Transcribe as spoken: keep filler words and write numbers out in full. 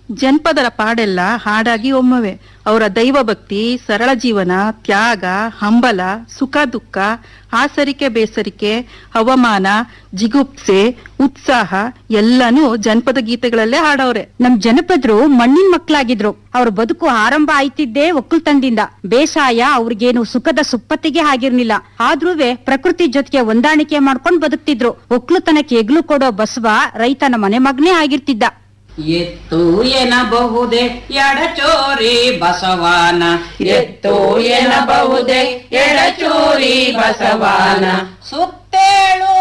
ಜನಪದರ ಪಾಡೆಲ್ಲ ಹಾಡಾಗಿ ಒಮ್ಮವೆ. ಅವರ ದೈವ ಭಕ್ತಿ, ಸರಳ ಜೀವನ, ತ್ಯಾಗ, ಹಂಬಲ, ಸುಖ ದುಃಖ, ಆಸರಿಕೆ ಬೇಸರಿಕೆ, ಅವಮಾನ, ಜಿಗುಪ್ಸೆ, ಉತ್ಸಾಹ ಎಲ್ಲಾನು ಜನಪದ ಗೀತೆಗಳಲ್ಲೇ ಹಾಡವ್ರೆ. ನಮ್ ಜನಪದರು ಮಣ್ಣಿನ ಮಕ್ಕಳಾಗಿದ್ರು. ಅವ್ರ ಬದುಕು ಆರಂಭ ಆಯ್ತಿದ್ದೇ ಒಕ್ಕಲ್ತನದಿಂದ. ಬೇಸಾಯ ಅವ್ರಿಗೇನು ಸುಖದ ಸುಪ್ಪತ್ತಿಗೆ ಆಗಿರ್ಲಿಲ್ಲ. ಆದ್ರೂವೆ ಪ್ರಕೃತಿ ಜೊತೆಗೆ ಹೊಂದಾಣಿಕೆ ಮಾಡ್ಕೊಂಡ್ ಬದುಕ್ತಿದ್ರು. ಒಕ್ಕಲುತನಕ್ಕೆ ಎಗ್ಲು ಕೊಡೋ ಬಸವ ರೈತನ ಮನೆ ಮಗನೇ ಆಗಿರ್ತಿದ್ದ. ಎತ್ತು ಎನ್ನಬಹುದೇ ಎಡಚೋರಿ ಬಸವಾನ, ಎತ್ತು ಎನ್ನಬಹುದೇ ಎಡಚೋರಿ ಬಸವಾನ, ಸುತ್ತೇಳು